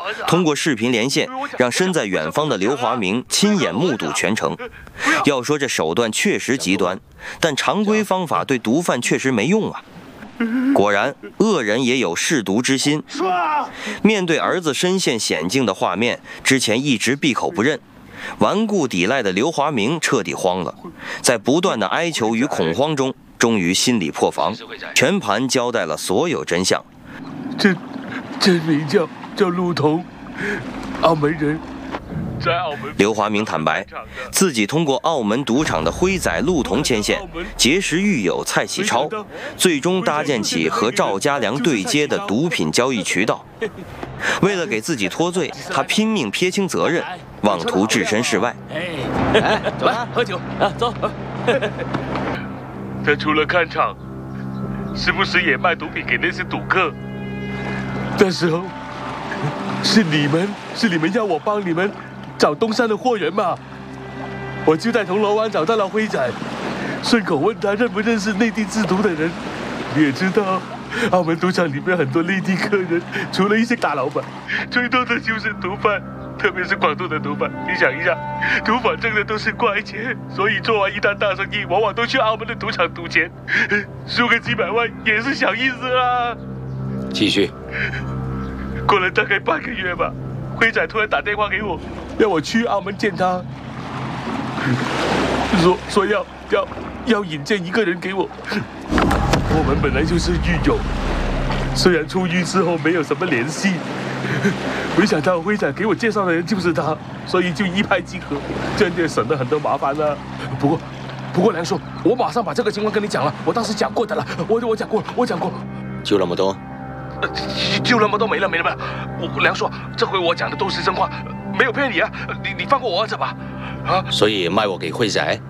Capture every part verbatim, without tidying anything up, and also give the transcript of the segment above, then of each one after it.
通过视频连线，让身在远方的刘华明亲眼目睹全程。要说这手段确实极端，但常规方法对毒贩确实没用啊。果然，恶人也有舐犊之心。面对儿子身陷险境的画面，之前一直闭口不认、顽固抵赖的刘华明彻底慌了，在不断的哀求与恐慌中，终于心理破防，全盘交代了所有真相。 真真名叫叫陆彤，澳门人。 刘华明坦白，自己通过澳门赌场的辉仔陆彤牵线，结识狱友蔡启超，最终搭建起和赵家良对接的毒品交易渠道。为了给自己脱罪，他拼命撇清责任，妄图置身事外。 哎，走吧，喝酒啊，走。 他除了看场，时不时也卖毒品给那些赌客。那时候，是你们，是你们要我帮你们找东山的货源嘛？我就在铜锣湾找到了辉仔，顺口问他认不认识内地制毒的人。你也知道，澳门赌场里面很多内地客人，除了一些大老板，最多的就是毒贩，特别是广东的毒贩。你想一下，毒贩挣的都是怪钱，所以做完一单大生意，往往都去澳门的赌场赌钱，输个几百万也是小意思啊。 继续。 过了大概半个月吧，辉仔突然打电话给我，要我去澳门见他，说说要要要引荐一个人给我。我们本来就是狱友，虽然出狱之后没有什么联系，没想到辉仔给我介绍的人就是他，所以就一拍即合，这样就省了很多麻烦了。不过，不过梁叔，我马上把这个情况跟你讲了，我当时讲过的了，我我讲过，我讲过。 就那么多？ 呃，就那么多没了没了没了。我梁叔，这回我讲的都是真话，没有骗你啊！你你放过我儿子吧，啊！ 所以卖我给辉仔？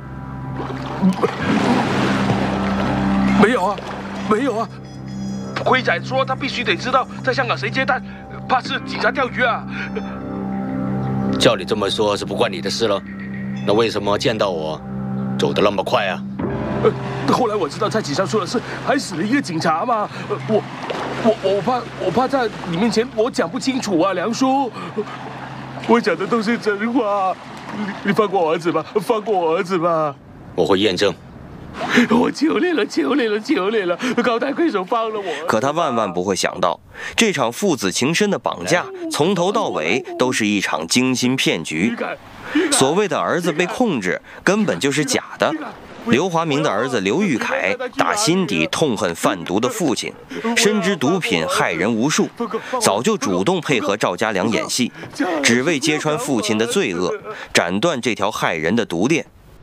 没有啊，没有啊。辉仔说他必须得知道在香港谁接单，怕是警察钓鱼啊。 照你这么说，是不关你的事了。那为什么见到我走得那么快啊？ 呃，后来我知道蔡启超出了事，还死了一个警察嘛。呃、我我我怕我怕在你面前我讲不清楚啊，梁叔。我讲的都是真话，你你放过我儿子吧，放过我儿子吧。 我会验证。 我求你了，求你了，求你了，高抬贵手放了我。 可他万万不会想到，这场父子情深的绑架，从头到尾都是一场精心骗局。所谓的儿子被控制，根本就是假的。刘华明的儿子刘玉凯打心底痛恨贩毒的父亲，深知毒品害人无数，早就主动配合赵家良演戏，只为揭穿父亲的罪恶，斩断这条害人的毒链。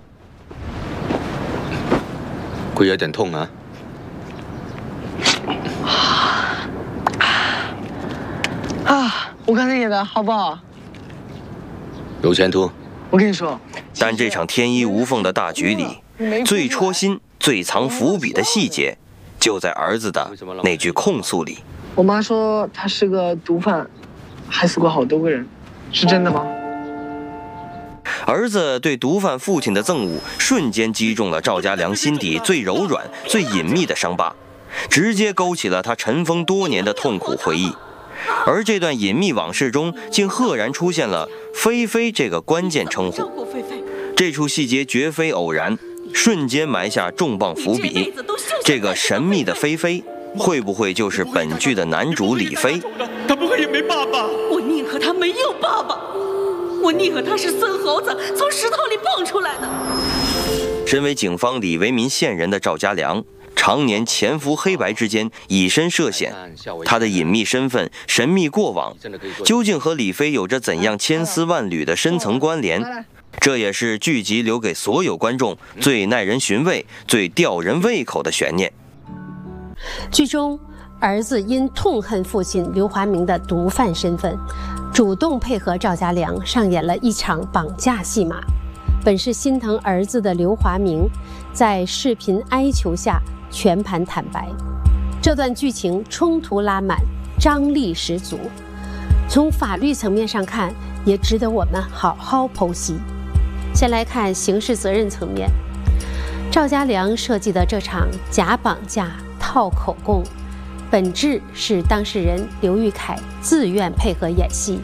会有点痛啊！ 啊，我刚才演的好不好？ 有前途。 我跟你说， 但这场天衣无缝的大局里，最戳心、最藏伏笔的细节，就在儿子的那句控诉里。 我妈说他是个毒贩，害死过好多个人，是真的吗？ 儿子对毒贩父亲的憎恶，瞬间击中了赵家良心底最柔软、最隐秘的伤疤，直接勾起了他尘封多年的痛苦回忆。而这段隐秘往事中，竟赫然出现了“菲菲”这个关键称呼。这处细节绝非偶然，瞬间埋下重磅伏笔。这个神秘的菲菲，会不会就是本剧的男主李飞？ 他不会也没爸爸。我宁可他没有爸爸，我宁可他是孙猴子从石头里蹦出来的。 身为警方李维民线人的赵家良，常年潜伏黑白之间，以身涉险。他的隐秘身份、神秘过往，究竟和李飞有着怎样千丝万缕的深层关联？这也是剧集留给所有观众最耐人寻味、最吊人胃口的悬念。 剧中，儿子因痛恨父亲刘华明的毒贩身份，主动配合赵家良上演了一场绑架戏码。本是心疼儿子的刘华明，在视频哀求下全盘坦白。这段剧情冲突拉满，张力十足。从法律层面上看，也值得我们好好剖析。先来看刑事责任层面，赵家良设计的这场假绑架、套口供，本质是当事人刘玉凯自愿配合演戏，